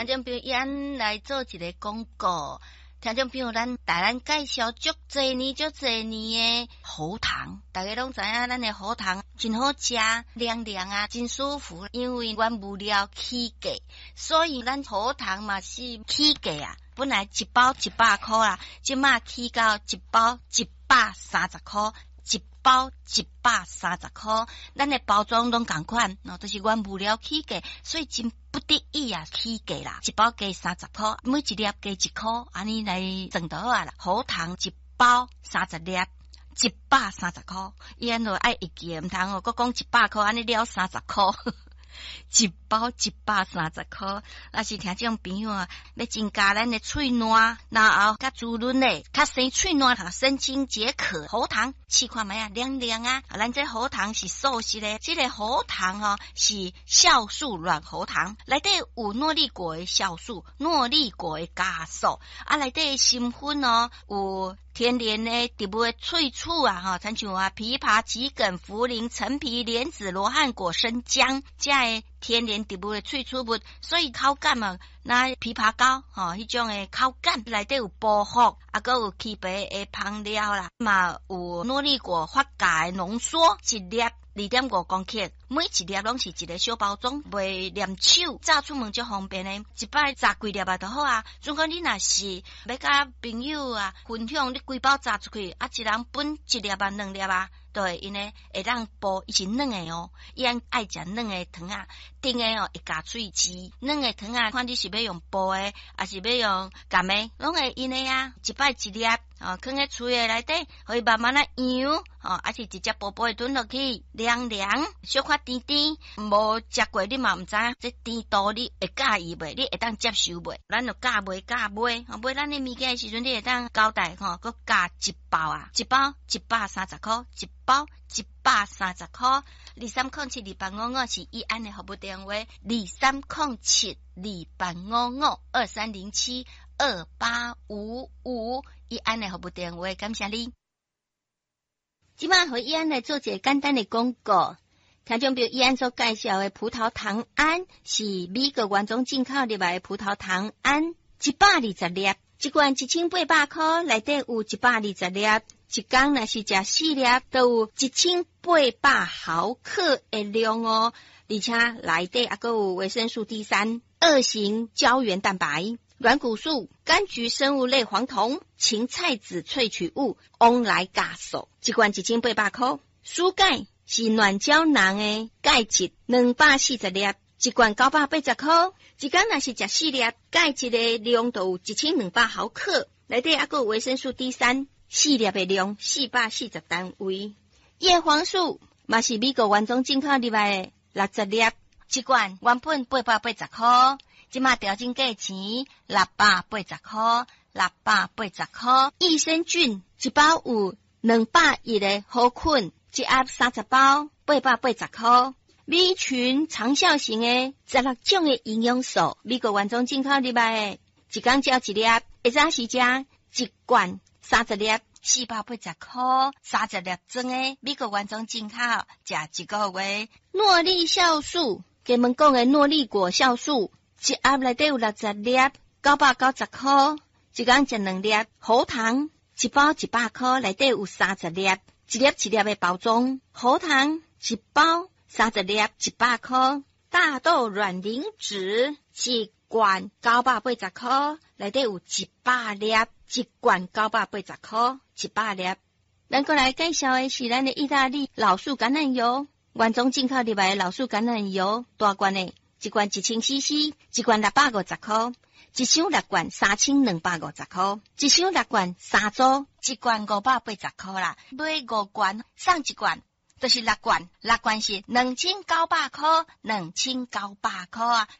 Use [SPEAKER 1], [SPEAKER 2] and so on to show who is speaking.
[SPEAKER 1] 听众朋友，咱来做一个广告。听众朋友，咱介绍足侪年诶喉糖，大家拢知影咱诶喉糖真好食，凉凉啊，真舒服。因为原物料起价，所以咱喉糖嘛是起价啊。本来一包100块啦，即马起到一包130块。一包130块，咱的包装拢同款，都是原物料起价，所以真不得已啊起价啦。一包加30块，每一粒加1块，安尼来算就好啊啦。喉糖一包30粒，130块，伊安就爱一记唔通哦，佮讲100块，安尼了30块。一包130块，那是听种朋友啊，要增加咱的喙烂，然后较滋润嘞，较生喙烂，生津解渴。喉糖试看卖啊，凉凉啊，咱这喉糖是素食的，这个喉糖哦是酵素软喉糖，内底有诺丽果的酵素，诺丽果的酵素，啊内底成分哦有天然的植物的萃取啊，亲像枇杷、桔梗、茯苓、陈皮、莲子、罗汉果、生姜，这的天然植物的萃取物，所以口感嘛，那枇杷膏迄种的口感，内底有薄荷，还有起白的香料啦，嘛有诺丽果发酵的浓缩，一粒2.5公克，每一粒拢是一个小包装，袂黏手，炸出门就方便的，一摆炸几粒啊就好啊。如果你若是要甲朋友啊分享，你规包炸出去，一人分1粒啊2粒啊，对，因为会当煲，伊是软的哦，伊爱食软的糖啊，甜的哦会加喙齿，软的糖啊，看你是要用煲的，还是要用咸的，拢会因的啊，一摆一粒。放在喙的内底，可以慢慢啊摇，还是直接薄薄的吞落去，凉凉，小可甜甜，无食过你嘛唔知，这甜度你会介意袂？你会当接受袂？咱就加买，买咱的物件的时阵，你会当交代佮加一包啊，一包130块，一包130块，23072855是义安的服务电话，2307285523072855。义安的服务电话，感谢你。即摆和义安来做一个简单的广告。听众朋友，义安所介绍的葡萄糖胺是美国原装进口入来的葡萄糖胺，120粒，一罐1800块，内底有120粒，一天若是食4粒，都有1800毫克的量哦，而且内底还有维生素 D3、2型胶原蛋白、软骨素、柑橘生物类黄酮、芹菜籽萃取物、翁来酵素，一罐1800块。输钙是软胶囊的钙质240粒，一罐980块。一天若是食4粒，钙质的量就有1200毫克，内底还有维生素 D3， 4粒的量440单位。叶黄素嘛是美国原装进口入来的60粒，一罐原本880块。即马调整价钱680块，680块。益生菌一包有201个好菌，一盒30包，880块。米群长效型的16种的营养素，美国原装进口入来的，一天照一粒，会早时食一罐30粒，480块，30粒装的，美国原装进口，食一个月。诺丽酵素，给们讲的诺丽果酵素。一盒内底有60粒，990块，一天食2粒。喉糖一包100块，内底有30粒，一粒一粒的包装。喉糖一包30粒100块。大豆卵磷脂一罐980块，内底有100粒，一罐980块，100粒。咱过来介绍的是咱的意大利老树橄榄油，原装进口入来的老树橄榄油，大罐的。一罐1000cc， 一罐650块，一箱6罐3250块，一箱6罐3组，一罐580块啦。买5罐送1罐，就是6罐，6罐是2900块，2900块啊。